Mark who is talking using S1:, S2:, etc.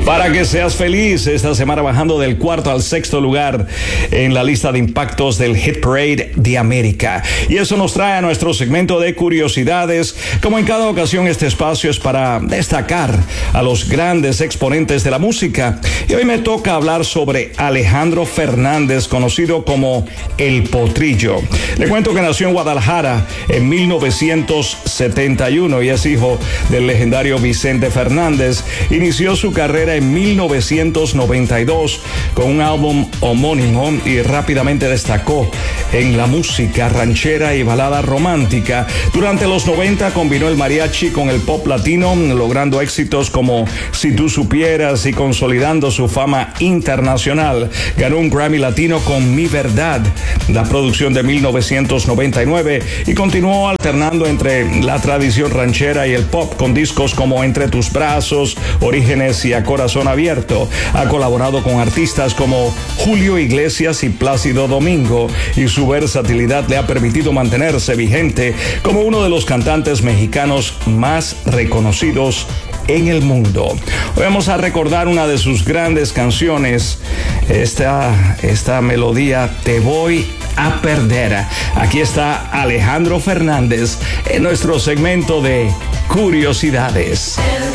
S1: Para que seas feliz, esta semana bajando del 4º al 6º lugar en la lista de impactos del Hit Parade de América. Y eso nos trae a nuestro segmento de curiosidades. Como en cada ocasión, este espacio es para destacar a los grandes exponentes de la música. Y hoy me toca hablar sobre Alejandro Fernández, conocido como El Potrillo. Le cuento que nació en Guadalajara en 1971 y es hijo del legendario Vicente Fernández. Inició su carrera en 1992 con un álbum homónimo y rápidamente destacó en la música ranchera y balada romántica. Durante los 90 combinó el mariachi con el pop latino, logrando éxitos como Si tú supieras y consolidando su fama internacional. Ganó un Grammy Latino con Mi Verdad, la producción de 1999, y continuó alternando entre la tradición ranchera y el pop con discos como Entre tus brazos, Orígenes y A Corazón Abierto. Ha colaborado con artistas como Julio Iglesias y Plácido Domingo, y su versatilidad le ha permitido mantenerse vigente como uno de los cantantes mexicanos más reconocidos en el mundo. Hoy vamos a recordar una de sus grandes canciones, esta melodía, Te voy a perder. Aquí está Alejandro Fernández en nuestro segmento de curiosidades.